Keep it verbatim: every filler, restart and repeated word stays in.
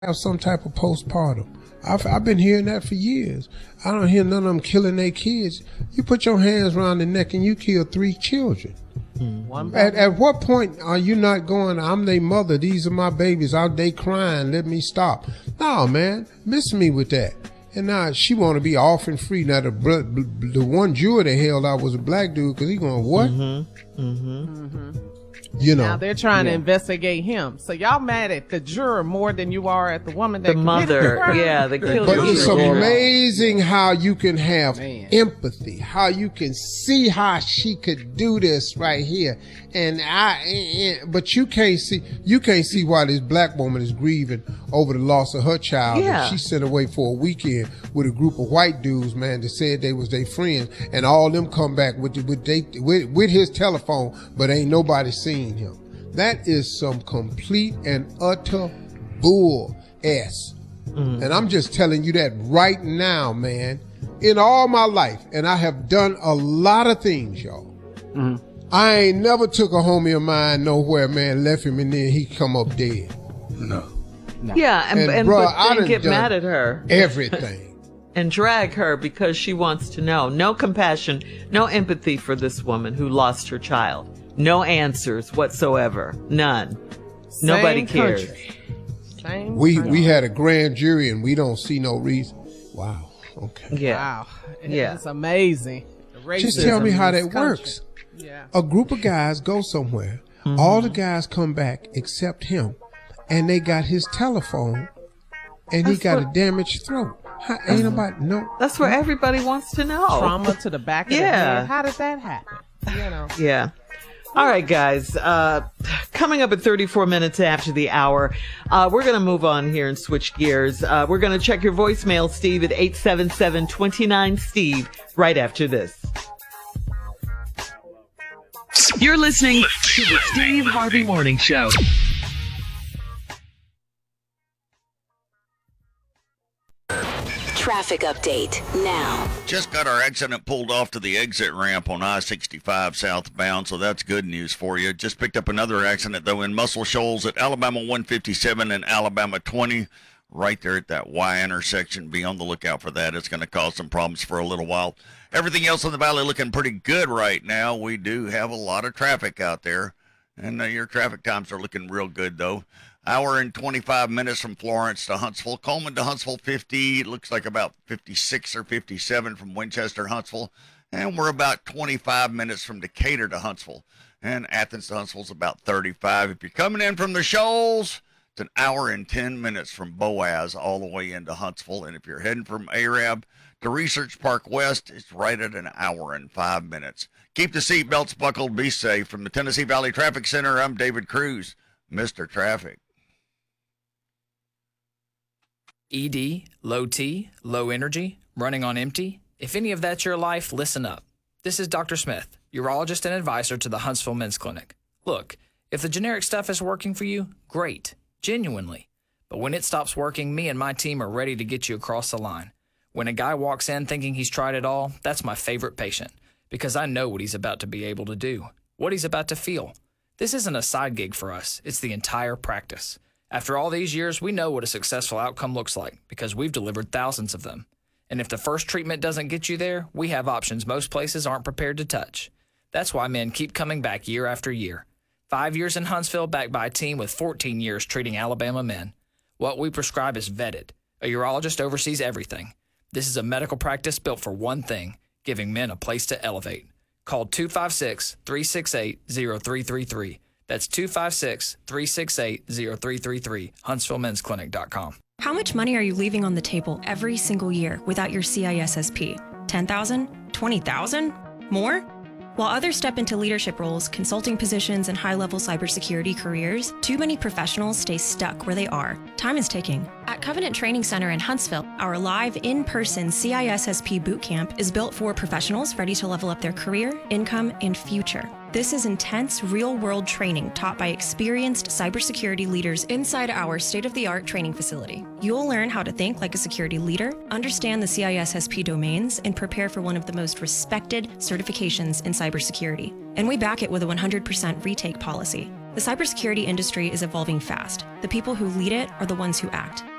have some type of postpartum. I've, I've been hearing that for years. I don't hear none of them killing their kids. You put your hands around the neck and you kill three children. Mm-hmm. At, at what point are you not going, I'm their mother, these are my babies, are they crying, let me stop? No, man, miss me with that. And now she want to be off and free. Now the the one Jew they held out was a black dude because he going, what? Mm-hmm. Mm-hmm. Mm-hmm. You know, now they're trying yeah. to investigate him. So y'all mad at the juror more than you are at the woman that the committed mother. The crime. Yeah, the killer. But it's amazing how you can have Man. empathy, how you can see how she could do this right here, and I. But you can't see. You can't see why this black woman is grieving over the loss of her child. Yeah. And she sent away for a weekend with a group of white dudes, man, that said they was their friends, and all them come back with with they with, with his telephone, but ain't nobody seen him. That is some complete and utter bull s. Mm. And I'm just telling you that right now, man. In all my life, and I have done a lot of things, y'all. Mm. I ain't never took a homie of mine nowhere, man, left him and then he come up dead. No. no. Yeah, and, and, and bro, but I then get done mad at her. Everything. And drag her because she wants to know. No compassion, no empathy for this woman who lost her child. No answers whatsoever. None. Same Nobody cares. Same we country. we had a grand jury and we don't see no reason. Wow. Okay. Yeah. Wow. Yeah. It's amazing. Just tell me how that country. works. Yeah. A group of guys go somewhere. Mm-hmm. All the guys come back except him, and they got his telephone, and That's he got what, a damaged throat. How, ain't nobody no. That's what everybody wants to know. Trauma to the back of yeah. the head. How did that happen? You know. Yeah. All right, guys. Uh, coming up at thirty-four minutes after the hour, uh, we're going to move on here and switch gears. Uh, we're going to check your voicemail, Steve, at eight seven seven, two nine, Steve, right after this. You're listening to the Steve Harvey Morning Show. Traffic update now. Just got our accident pulled off to the exit ramp on I sixty-five southbound, so that's good news for you. Just picked up another accident, though, in Muscle Shoals at Alabama one fifty-seven and Alabama twenty, right there at that Y intersection. Be on the lookout for that. It's going to cause some problems for a little while. Everything else in the valley looking pretty good right now. We do have a lot of traffic out there, and uh, your traffic times are looking real good, though. Hour and twenty-five minutes from Florence to Huntsville. Coleman to Huntsville, fifty. It looks like about fifty-six or fifty-seven from Winchester, Huntsville. And we're about twenty-five minutes from Decatur to Huntsville. And Athens to Huntsville's about thirty-five. If you're coming in from the Shoals, it's an hour and ten minutes from Boaz all the way into Huntsville. And if you're heading from Arab to Research Park West, it's right at an hour and five minutes. Keep the seatbelts buckled. Be safe. From the Tennessee Valley Traffic Center, I'm David Cruz, Mister Traffic. E D, low T, low energy, running on empty. If any of that's your life, listen up. This is Doctor Smith, urologist and advisor to the Huntsville Men's Clinic. Look, if the generic stuff is working for you, great, genuinely. But when it stops working, me and my team are ready to get you across the line. When a guy walks in thinking he's tried it all, that's my favorite patient, because I know what he's about to be able to do, what he's about to feel. This isn't a side gig for us, it's the entire practice. After all these years, we know what a successful outcome looks like because we've delivered thousands of them. And if the first treatment doesn't get you there, we have options most places aren't prepared to touch. That's why men keep coming back year after year. Five years in Huntsville, backed by a team with fourteen years treating Alabama men. What we prescribe is vetted. A urologist oversees everything. This is a medical practice built for one thing, giving men a place to elevate. Call two five six, three six eight, zero three three three. That's two five six, three six eight, zero three three three, huntsville men's clinic dot com. How much money are you leaving on the table every single year without your C I S S P? ten thousand dollars? twenty thousand dollars? More? While others step into leadership roles, consulting positions, and high-level cybersecurity careers, too many professionals stay stuck where they are. Time is ticking. At Covenant Training Center in Huntsville, our live in-person C I S S P bootcamp is built for professionals ready to level up their career, income, and future. This is intense, real-world training taught by experienced cybersecurity leaders inside our state-of-the-art training facility. You'll learn how to think like a security leader, understand the C I S S P domains, and prepare for one of the most respected certifications in cybersecurity. And we back it with a one hundred percent retake policy. The cybersecurity industry is evolving fast. The people who lead it are the ones who act.